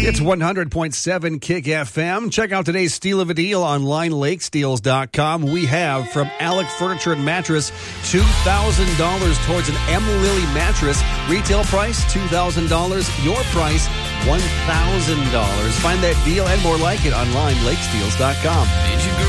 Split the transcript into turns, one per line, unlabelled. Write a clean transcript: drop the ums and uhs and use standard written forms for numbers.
It's 100.7 Kick FM. Check out today's steal of a deal online, lakesteals.com. We have from Alec Furniture and Mattress, $2,000 towards an M. Lily mattress. Retail price, $2,000. Your price, $1,000. Find that deal and more like it online, lakesteals.com.